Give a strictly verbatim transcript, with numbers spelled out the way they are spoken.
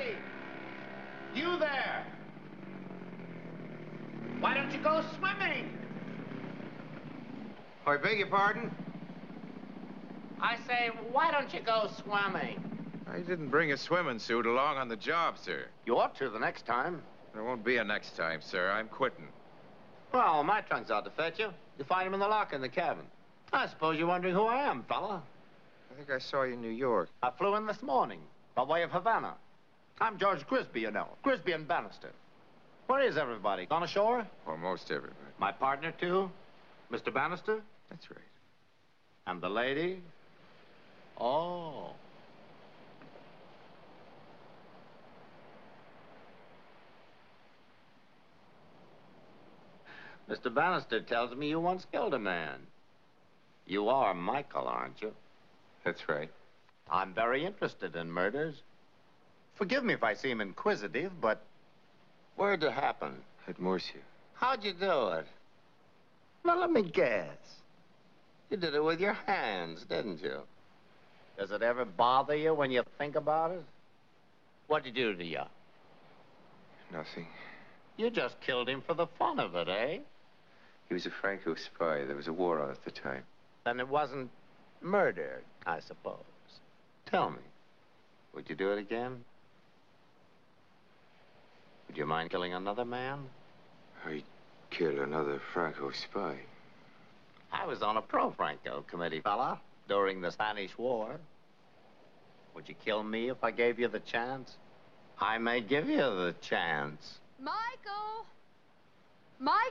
Hey! You there! Why don't you go swimming? I beg your pardon? I say, why don't you go swimming? I didn't bring a swimming suit along on the job, sir. You ought to the next time. There won't be a next time, sir. I'm quitting. Well, my trunk's out to fetch you. You find him in the locker in the cabin. I suppose you're wondering who I am, fella. I think I saw you in New York. I flew in this morning, by way of Havana. I'm George Grisby, you know. Grisby and Bannister. Where is everybody? Gone ashore? Almost everybody. My partner, too? Mister Bannister? That's right. And the lady? Oh. Mister Bannister tells me you once killed a man. You are Michael, aren't you? That's right. I'm very interested in murders. Forgive me if I seem inquisitive, but where'd it happen? At Murcia. How'd you do it? Now, let me guess. You did it with your hands, didn't you? Does it ever bother you when you think about it? What'd you do to you? Nothing. You just killed him for the fun of it, eh? He was a Franco spy. There was a war on at the time. Then it wasn't murder, I suppose. Tell me, would you do it again? Would you mind killing another man? I'd kill another Franco spy. I was on a pro-Franco committee, fella, during the Spanish War. Would you kill me if I gave you the chance? I may give you the chance. Michael! Michael!